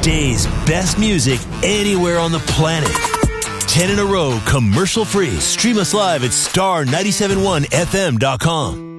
Today's best music anywhere on the planet. 10 in a row, commercial free. Stream us live at star971fm.com.